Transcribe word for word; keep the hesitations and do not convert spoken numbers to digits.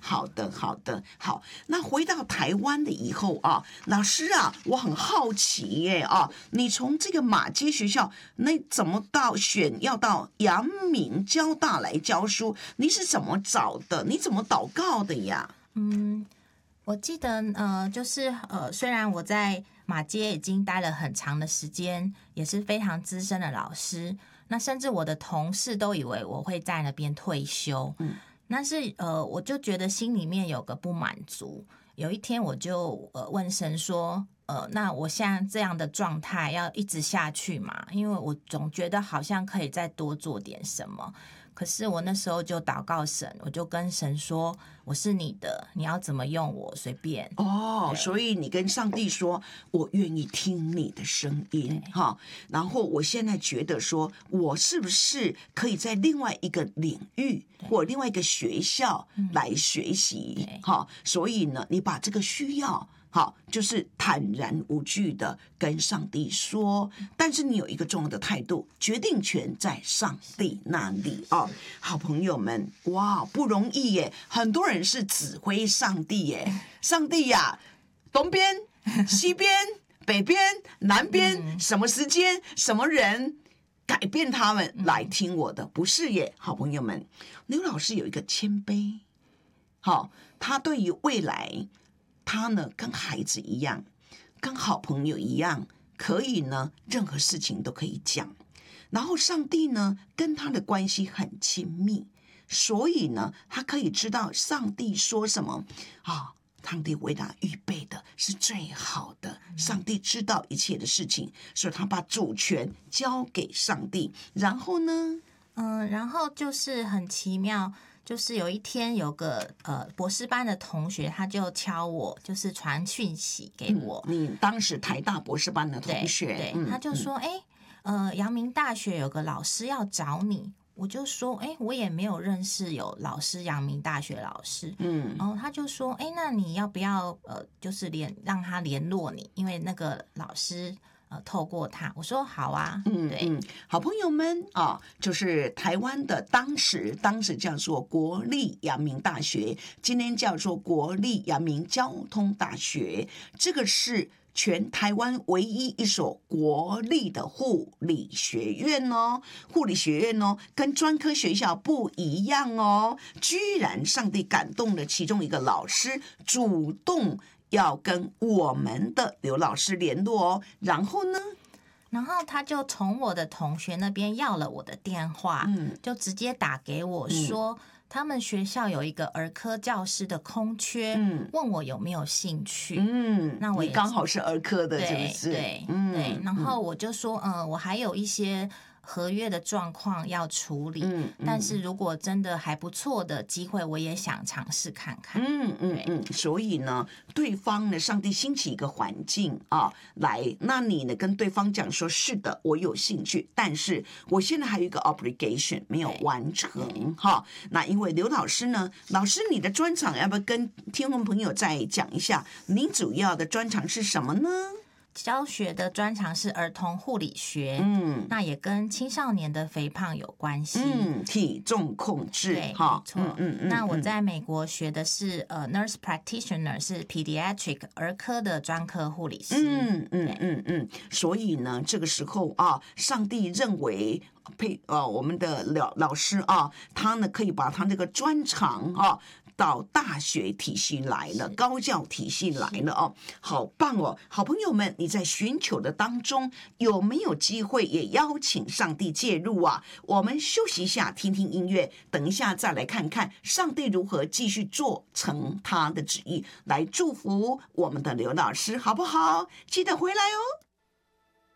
好的，好的，好。那回到台湾的以后啊，老师啊，我很好奇耶啊，你从这个马偕学校，那怎么到选要到阳明交大来教书？你是怎么找的？你怎么祷告的呀？ 嗯，我记得呃，就是呃，虽然我在马偕已经待了很长的时间，也是非常资深的老师，那甚至我的同事都以为我会在那边退休。嗯。但是呃，我就觉得心里面有个不满足。有一天我就呃问神说，呃，那我现在这样的状态要一直下去嘛？因为我总觉得好像可以再多做点什么。可是我那时候就祷告神，我就跟神说，我是你的，你要怎么用我随便。 哦，所以你跟上帝说，我愿意听你的声音哈。然后我现在觉得说，我是不是可以在另外一个领域或另外一个学校来学习哈？所以呢，你把这个需要。好，就是坦然无惧的跟上帝说，但是你有一个重要的态度，决定权在上帝那里哦。好朋友们，哇，不容易耶！很多人是指挥上帝耶，上帝呀，东边、西边、北边、南边，什么时间、什么人，改变他们来听我的，不是耶。好朋友们，刘老师有一个谦卑，好，他对于未来。他呢，跟孩子一样，跟好朋友一样，可以呢，任何事情都可以讲。然后上帝呢，跟他的关系很亲密，所以呢，他可以知道上帝说什么啊，上帝为他预备的是最好的。上帝知道一切的事情，所以他把主权交给上帝。然后呢， 嗯，然后就是很奇妙。就是有一天有个呃博士班的同学，他就敲我，就是传讯息给我。 嗯、你当时台大博士班的同学， 对，对嗯、他就说：“哎、嗯，呃，阳明大学有个老师要找你。”我就说：“哎，我也没有认识有老师，阳明大学老师。”嗯，然后他就说：“哎，那你要不要呃，就是联让他联络你，因为那个老师。”呃，透过他，我说好啊， 嗯， 对， 嗯，好朋友们啊，就是台湾的当时，当时叫做国立阳明大学，今天叫做国立阳明交通大学，这个是全台湾唯一一所国立的护理学院哦，护理学院哦，跟专科学校不一样哦，居然上帝感动了其中一个老师，主动。要跟我们的刘老师联络哦，然后呢？ 然后他就从我的同学那边要了我的电话，嗯，就直接打给我说，嗯、他们学校有一个儿科教师的空缺，嗯，问我有没有兴趣， 嗯，那我也刚好是儿科的，是不是？ 对，嗯，对。然后我就说，嗯、呃，我还有一些。合约的状况要处理，嗯嗯、但是如果真的还不错的机会，我也想尝试看看。 嗯嗯嗯，所以呢，对方呢，上帝兴起一个环境啊，来，那你呢跟对方讲说，是的，我有兴趣，但是我现在还有一个 obligation 没有完成哈。那因为刘老师呢，老师你的专长要不要跟听众朋友再讲一下？你主要的专长是什么呢？ 教学的专长是儿童护理学，嗯，那也跟青少年的肥胖有关系， 嗯，体重控制， 对，没错，嗯 嗯, 嗯。那我在美国学的是呃 nurse practitioner， 是 pediatric 儿科的专科护理师， 嗯嗯嗯嗯。所以呢，这个时候啊，上帝认为配呃我们的老老师啊，他呢可以把他那个专长啊。到大学体系来了，高教体系来了哦，好棒哦！好朋友们，你在寻求的当中有没有机会也邀请上帝介入啊？我们休息一下，听听音乐，等一下再来看看上帝如何继续做成他的旨意，来祝福我们的刘老师，好不好？记得回来哦。